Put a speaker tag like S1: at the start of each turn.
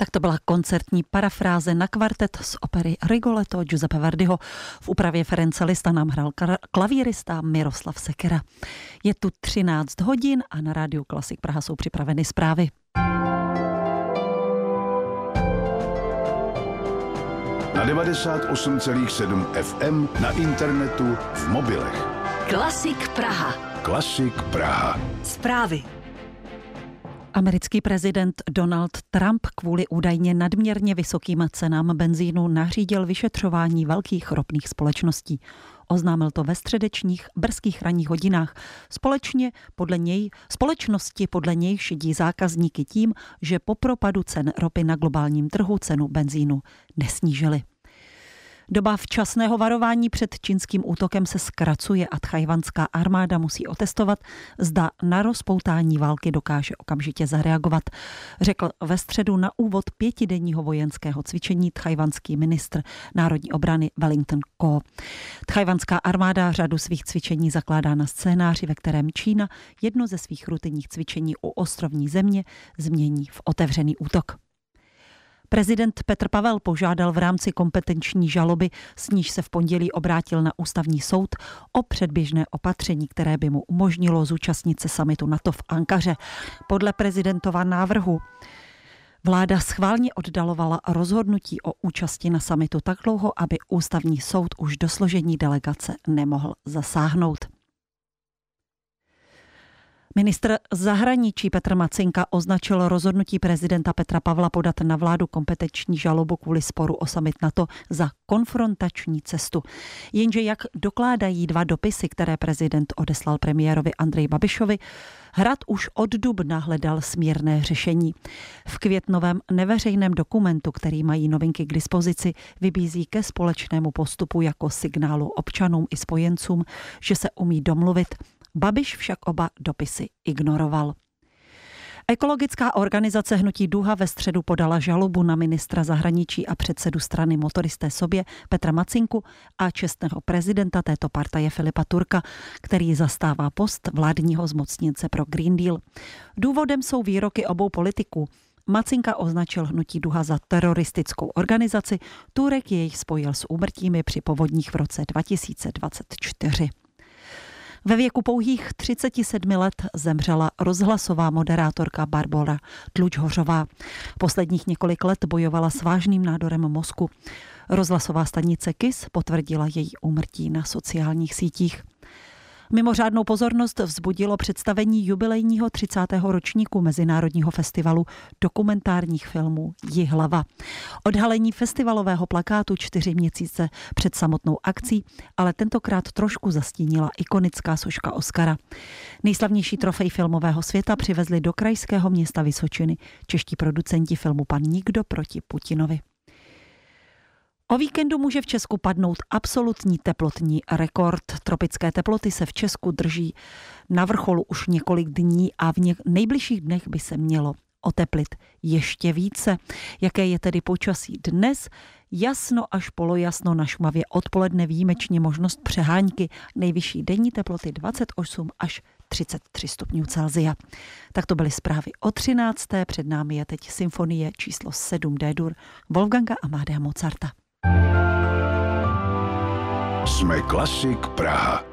S1: Tak to byla koncertní parafráze na kvartet z opery Rigoletto Giuseppe Verdiho. V úpravě Ference Lista nám hrál klavírista Miroslav Sekera. Je tu 13 hodin a na rádiu Klasik Praha jsou připraveny zprávy.
S2: Na 98,7 FM, na internetu, v mobilech.
S3: Klasik Praha.
S2: Klasik Praha.
S3: Zprávy.
S1: Americký prezident Donald Trump kvůli údajně nadměrně vysokým cenám benzínu nařídil vyšetřování velkých ropných společností. Oznámil to ve středečních brzkých ranních hodinách. Společnosti podle něj šidí zákazníky tím, že po propadu cen ropy na globálním trhu cenu benzínu nesnížily. Doba včasného varování před čínským útokem se zkracuje a tchajwanská armáda musí otestovat, zda na rozpoutání války dokáže okamžitě zareagovat, řekl ve středu na úvod 5denního vojenského cvičení tchajwanský ministr národní obrany Wellington Ko. Tchajwanská armáda řadu svých cvičení zakládá na scénáři, ve kterém Čína jedno ze svých rutinních cvičení u ostrovní země změní v otevřený útok. Prezident Petr Pavel požádal v rámci kompetenční žaloby, s níž se v pondělí obrátil na ústavní soud, o předběžné opatření, které by mu umožnilo zúčastnit se summitu NATO v Ankaře. Podle prezidentova návrhu vláda schválně oddalovala rozhodnutí o účasti na summitu tak dlouho, aby ústavní soud už do složení delegace nemohl zasáhnout. Ministr zahraničí Petr Macinka označil rozhodnutí prezidenta Petra Pavla podat na vládu kompetenční žalobu kvůli sporu o summit NATO za konfrontační cestu. Jenže jak dokládají dva dopisy, které prezident odeslal premiérovi Andreji Babišovi, Hrad už od dubna hledal smírné řešení. V květnovém neveřejném dokumentu, který mají Novinky k dispozici, vybízí ke společnému postupu jako signálu občanům i spojencům, že se umí domluvit. Babiš však oba dopisy ignoroval. Ekologická organizace Hnutí Duha ve středu podala žalobu na ministra zahraničí a předsedu strany Motoristé sobě Petra Macinku a čestného prezidenta této partaje Filipa Turka, který zastává post vládního zmocněnce pro Green Deal. Důvodem jsou výroky obou politiků. Macinka označil Hnutí Duha za teroristickou organizaci, Turek jej spojil s úmrtími při povodních v roce 2024. Ve věku pouhých 37 let zemřela rozhlasová moderátorka Barbora Tlučhořová. Posledních několik let bojovala s vážným nádorem mozku. Rozhlasová stanice KIS potvrdila její úmrtí na sociálních sítích. Mimořádnou pozornost vzbudilo představení jubilejního 30. ročníku Mezinárodního festivalu dokumentárních filmů Jihlava. Odhalení festivalového plakátu 4 měsíce před samotnou akcí, ale tentokrát trošku zastínila ikonická soška Oscara. Nejslavnější trofej filmového světa přivezli do krajského města Vysočiny čeští producenti filmu Pan Nikdo proti Putinovi. O víkendu může v Česku padnout absolutní teplotní rekord. Tropické teploty se v Česku drží na vrcholu už několik dní a v nejbližších dnech by se mělo oteplit ještě více. Jaké je tedy počasí dnes? Jasno až polojasno, na Šumavě odpoledne výjimečně možnost přehánky. Nejvyšší denní teploty 28 až 33 stupňů Celsia. Tak to byly zprávy o 13. Před námi je teď symfonie číslo 7 D-dur Wolfganga Amadea Mozarta.
S2: Jsme Klasik Praha.